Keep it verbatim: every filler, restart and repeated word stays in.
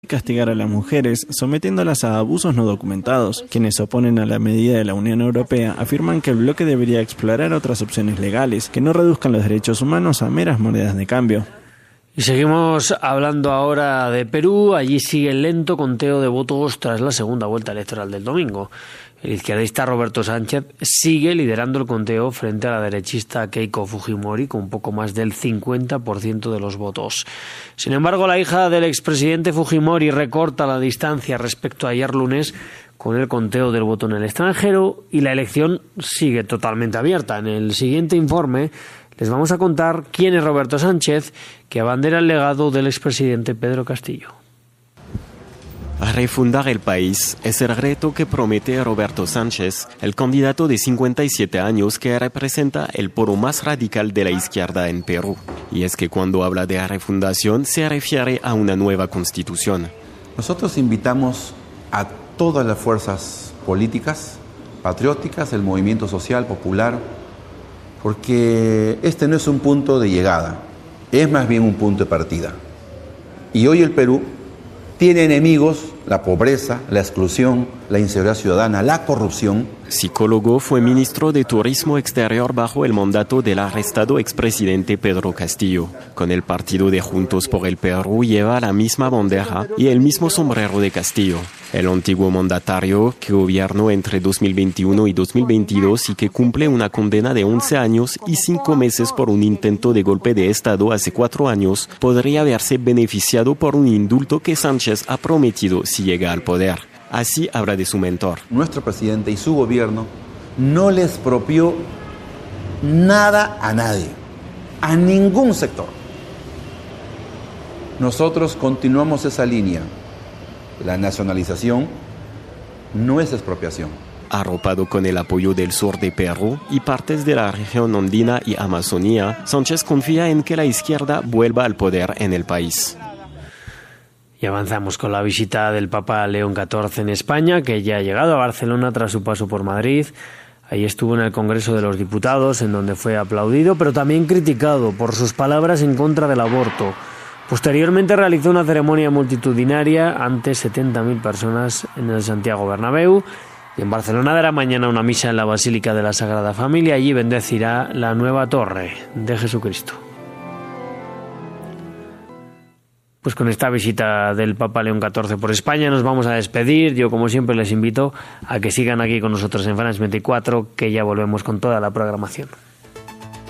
castigar a las mujeres, sometiéndolas a abusos no documentados. Quienes se oponen a la medida de la Unión Europea afirman que el bloque debería explorar otras opciones legales que no reduzcan los derechos humanos a meras monedas de cambio. Y seguimos hablando ahora de Perú. Allí sigue el lento conteo de votos tras la segunda vuelta electoral del domingo. El izquierdista Roberto Sánchez sigue liderando el conteo frente a la derechista Keiko Fujimori con un poco más del cincuenta por ciento de los votos. Sin embargo, la hija del expresidente Fujimori recorta la distancia respecto a ayer lunes con el conteo del voto en el extranjero y la elección sigue totalmente abierta. En el siguiente informe les vamos a contar quién es Roberto Sánchez, que abandera el legado del expresidente Pedro Castillo. Refundar el país es el reto que promete Roberto Sánchez, el candidato de cincuenta y siete años que representa el polo más radical de la izquierda en Perú. Y es que cuando habla de refundación se refiere a una nueva constitución. Nosotros invitamos a todas las fuerzas políticas, patrióticas, el movimiento social, popular, porque este no es un punto de llegada, es más bien un punto de partida. Y hoy el Perú tiene enemigos, la pobreza, la exclusión, la inseguridad ciudadana, la corrupción. Psicólogo, fue ministro de Turismo Exterior bajo el mandato del arrestado expresidente Pedro Castillo. Con el partido de Juntos por el Perú lleva la misma bandera y el mismo sombrero de Castillo. El antiguo mandatario, que gobernó entre dos mil veintiuno y dos mil veintidós y que cumple una condena de once años y cinco meses por un intento de golpe de Estado hace cuatro años, podría haberse beneficiado por un indulto que Sánchez ha prometido si llega al poder. Así habla de su mentor. Nuestro presidente y su gobierno no les expropió nada a nadie, a ningún sector. Nosotros continuamos esa línea. La nacionalización no es expropiación. Arropado con el apoyo del sur de Perú y partes de la región andina y Amazonía, Sánchez confía en que la izquierda vuelva al poder en el país. Y avanzamos con la visita del Papa León catorce en España, que ya ha llegado a Barcelona tras su paso por Madrid. Ahí estuvo en el Congreso de los Diputados, en donde fue aplaudido, pero también criticado por sus palabras en contra del aborto. Posteriormente realizó una ceremonia multitudinaria ante setenta mil personas en el Santiago Bernabéu. Y en Barcelona dará mañana una misa en la Basílica de la Sagrada Familia. Allí bendecirá la nueva torre de Jesucristo. Pues con esta visita del Papa León catorce por España nos vamos a despedir. Yo, como siempre, les invito a que sigan aquí con nosotros en France veinticuatro, que ya volvemos con toda la programación.